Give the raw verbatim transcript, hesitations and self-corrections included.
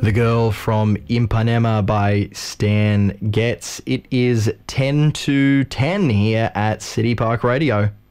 The Girl from Ipanema by Stan Getz. It is ten to ten here at City Park Radio.